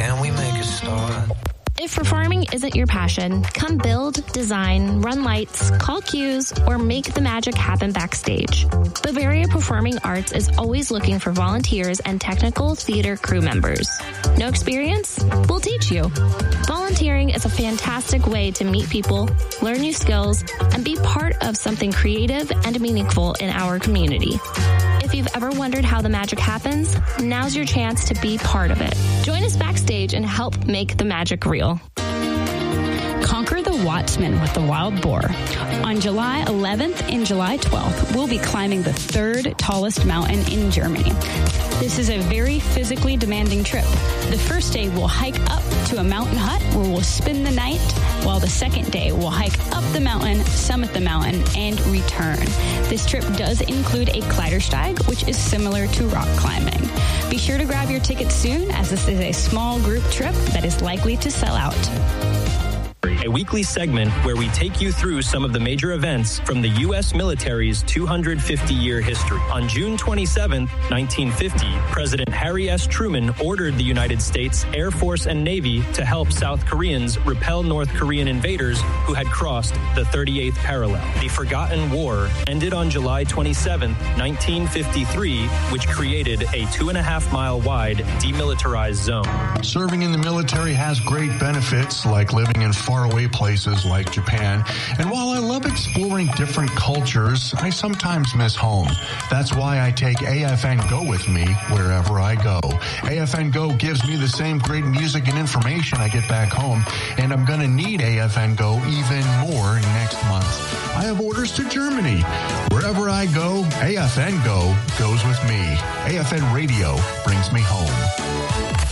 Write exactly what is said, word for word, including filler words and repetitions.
Can we make a start? If performing isn't your passion, come build, design, run lights, call cues, or make the magic happen backstage. Bavaria Performing Arts is always looking for volunteers and technical theater crew members. No experience? We'll teach you. Volunteering is a fantastic way to meet people, learn new skills, and be part of something creative and meaningful in our community. If you've ever wondered how the magic happens, now's your chance to be part of it. Join us backstage and help make the magic real. Conquer the Wattsman with the Wild Boar. On July eleventh and July twelfth, we'll be climbing the third tallest mountain in Germany. This is a very physically demanding trip. The first day, we'll hike up to a mountain hut where we'll spend the night, while the second day, we'll hike up the mountain, summit the mountain, and return. This trip does include a Kleidersteig, which is similar to rock climbing. Be sure to grab your tickets soon, as this is a small group trip that is likely to sell out. A weekly segment where we take you through some of the major events from the U S military's two hundred fifty year history. On June twenty-seventh, nineteen fifty, President Harry S. Truman ordered the United States Air Force and Navy to help South Koreans repel North Korean invaders who had crossed the thirty-eighth parallel. The Forgotten War ended on July twenty-seventh, nineteen fifty-three, which created a two and a half mile wide demilitarized zone. Serving in the military has great benefits, like living in faraway places like Japan. And while I love exploring different cultures, I sometimes miss home. That's why I take A F N Go with me wherever I go. A F N Go gives me the same great music and information I get back home, and I'm going to need A F N Go even more next month. I have orders to Germany. Wherever I go, A F N Go goes with me. A F N Radio brings me home.